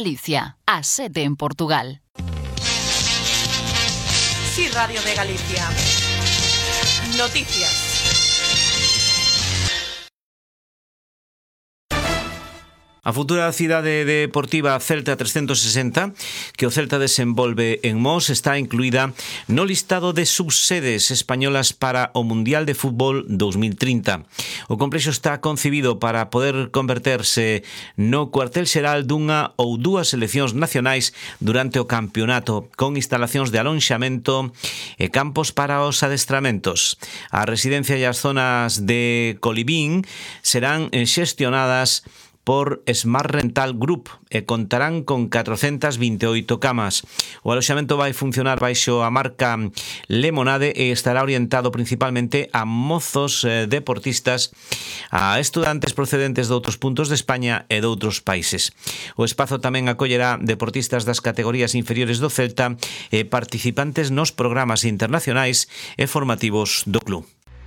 Galicia, a 7 en Portugal. Sí, Radio de Galicia. Noticias. A futura cidade deportiva Celta 360, que o Celta desenvolve en Mos, está incluída no listado de subsedes españolas para o Mundial de Fútbol 2030. O complexo está concibido para poder converterse no cuartel xeral dunha ou dúas seleccións nacionais durante o campeonato, con instalacións de alonxamento e campos para os adestramentos. A residencia e as zonas de colibín serán xestionadas por Smart Rental Group e contarán con 428 camas. O aloxamento vai funcionar baixo a marca Lemonade e estará orientado principalmente a mozos deportistas, a estudantes procedentes de outros puntos de España e de outros países. O espazo tamén acollerá deportistas das categorías inferiores do Celta e participantes nos programas internacionais e formativos do club.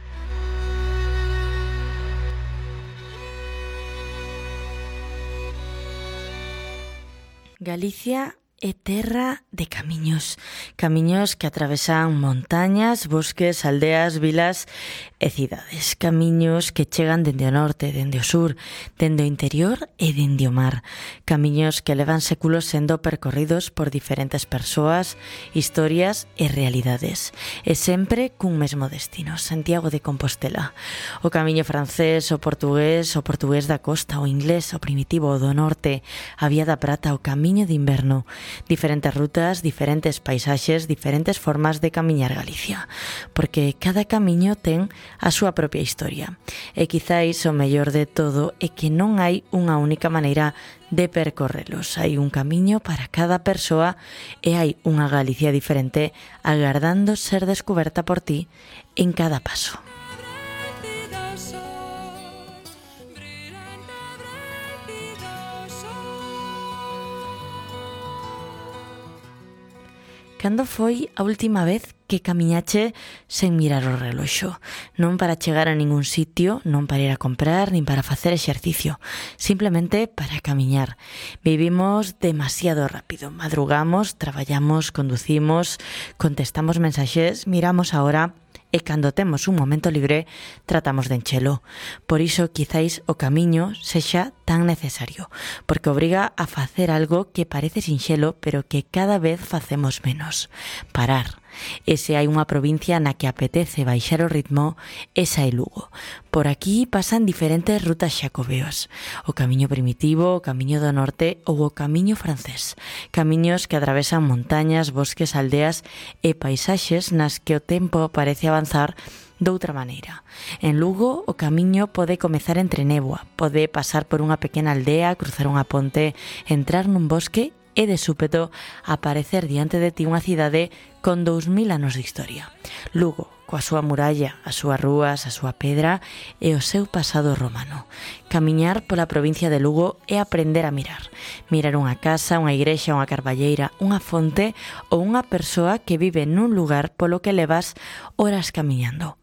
Galicia é terra de camiños. Camiños que atravesan montañas, bosques, aldeas, vilas e cidades. Camiños que chegan dende o norte, dende o sur, dende o interior e dende o mar. Camiños que levan séculos sendo percorridos por diferentes persoas, historias e realidades. E sempre cun mesmo destino, Santiago de Compostela. O camiño francés, o portugués da costa, o inglés, o primitivo, o do norte, a Vía da Prata, o camiño de inverno. Diferentes rutas, diferentes paisaxes, diferentes formas de camiñar Galicia, porque cada camiño ten a súa propia historia. E quizáis o mellor de todo é que non hai unha única maneira de percorrelos. Hai un camiño para cada persoa e hai unha Galicia diferente agardando ser descuberta por ti en cada paso. Cando foi a última vez que camiñache sen mirar o reloxo? Non para chegar a ningún sitio, non para ir a comprar, nin para facer exercicio. Simplemente para camiñar. Vivimos demasiado rápido. Madrugamos, traballamos, conducimos, contestamos mensaxes, miramos a hora e cando temos un momento libre tratamos de enchelo. Por iso quizáis o camiño sexa tan necesario, porque obriga a facer algo que parece sinxelo, pero que cada vez facemos menos. Parar. E se hai unha provincia na que apetece baixar o ritmo, esa é Lugo. Por aquí pasan diferentes rutas xacobeos. O camiño primitivo, o camiño do norte ou o camiño francés. Camiños que atravesan montañas, bosques, aldeas e paisaxes nas que o tempo parece avanzar doutra maneira. En Lugo, o camiño pode comezar entre néboa, pode pasar por unha pequena aldea, cruzar unha ponte, entrar nun bosque e de súpeto aparecer diante de ti unha cidade con 2000 anos de historia. Lugo, coa súa muralla, as súas rúas, a súa pedra e o seu pasado romano. Camiñar pola provincia de Lugo é aprender a mirar. Mirar unha casa, unha igrexa, unha carballeira, unha fonte ou unha persoa que vive nun lugar polo que levas horas camiñando.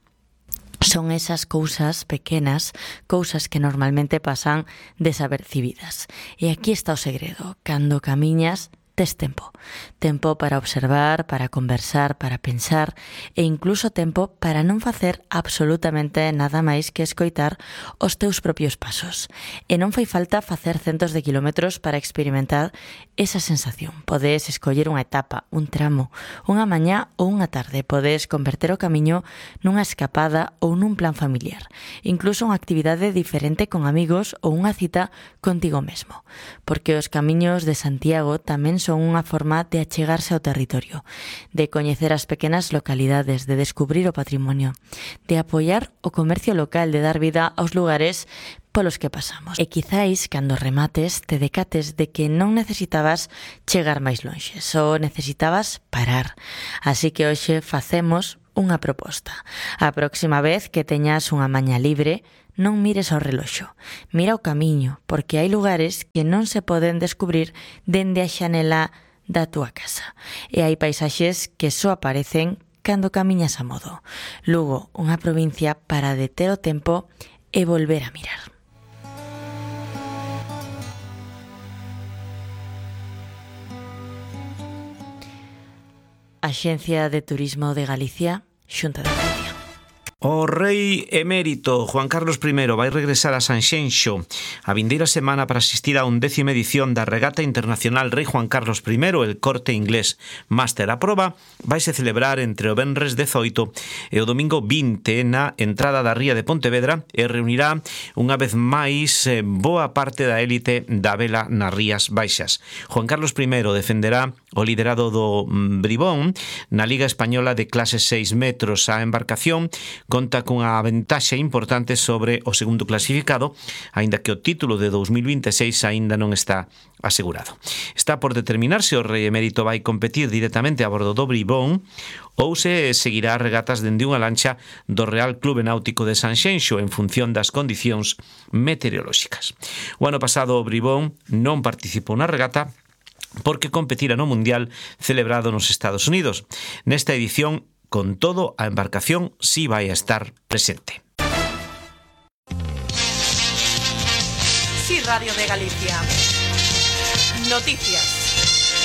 Son esas cousas pequenas, cousas que normalmente pasan desapercibidas. E aquí está o segredo. Cando camiñas, tes tempo. Tempo para observar, para conversar, para pensar e incluso tempo para non facer absolutamente nada máis que escoitar os teus propios pasos. E non fai falta facer centos de kilómetros para experimentar esa sensación. Podes escoller unha etapa, un tramo, unha mañá ou unha tarde. Podes converter o camiño nunha escapada ou nun plan familiar. Incluso unha actividade diferente con amigos ou unha cita contigo mesmo. Porque os camiños de Santiago tamén son unha forma de achegarse ao territorio, de coñecer as pequenas localidades, de descubrir o patrimonio, de apoiar o comercio local, de dar vida aos lugares polos que pasamos. E quizáis, cando remates, te decates de que non necesitabas chegar máis lonxe, só necesitabas parar. Así que hoxe facemos unha proposta. A próxima vez que teñas unha maña libre, non mires ao reloxo, mira o camiño, porque hai lugares que non se poden descubrir dende a xanela da túa casa. E hai paisaxes que só aparecen cando camiñas a modo. Lugo, unha provincia para deter o tempo e volver a mirar. Axencia de Turismo de Galicia, Xunta de Galicia. O rei emérito Juan Carlos I vai regresar a Sanxenxo a vindeira semana para asistir a 11ª edición da Regata Internacional Rei Juan Carlos I, el Corte Inglés Master. A proba vaise celebrar entre o venres 18 e o domingo 20 na entrada da ría de Pontevedra e reunirá unha vez máis boa parte da élite da vela nas Rías Baixas. Juan Carlos I defenderá o liderado do Bribón na Liga Española de clase 6 metros. A embarcación conta cunha ventaxe importante sobre o segundo clasificado, aínda que o título de 2026 aínda non está asegurado. Está por determinar se o rei emérito vai competir directamente a bordo do Bribón ou se seguirá regatas dende unha lancha do Real Clube Náutico de Sanxenxo en función das condicións meteorolóxicas. O ano pasado o Bribón non participou na regata porque competira no Mundial celebrado nos Estados Unidos. Nesta edición, con todo, a embarcación sí vai a estar presente. Sí, Radio de Galicia. Noticias.